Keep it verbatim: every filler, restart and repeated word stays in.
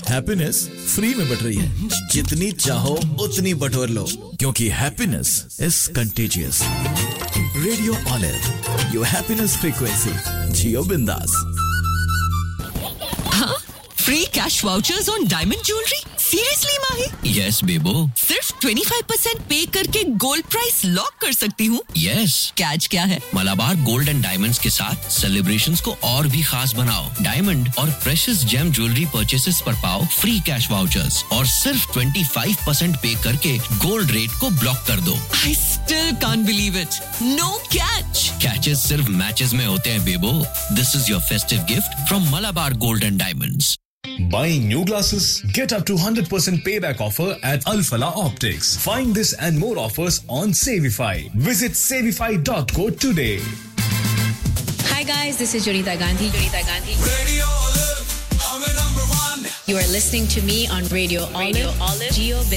Happiness free में but रही है, जितनी चाहो उतनी बटोर लो, क्योंकि happiness is contagious. Radio olive, your happiness frequency, जियो बिंदास। हाँ, free cash vouchers on diamond jewellery. Seriously Mahi? Yes बेबो। सिर्फ पच्चीस परसेंट पे करके गोल्ड प्राइस लॉक कर सकती हूँ। यस। कैच क्या है? मलाबार गोल्ड एंड डायमंड्स के साथ सेलिब्रेशंस को और भी खास बनाओ। डायमंड और प्रेशियस जेम ज्वेलरी परचेसेस पर पाओ फ्री कैश वाउचर्स और सिर्फ पच्चीस परसेंट पे करके गोल्ड रेट को ब्लॉक कर दो। I still can't believe it. No catch. Catches सिर्फ मैचेस में होते हैं बेबो। This is your festive gift from Malabar gold and diamonds. Buying new glasses? Get up to one hundred percent payback offer at Al Falah Optics. Find this and more offers on Savify. Visit savify dot co today. Hi guys, this is Jonita Gandhi. Jonita Gandhi. Radio Olive, I'm a number one. You are listening to me on Radio Olive. Radio Olive. Geo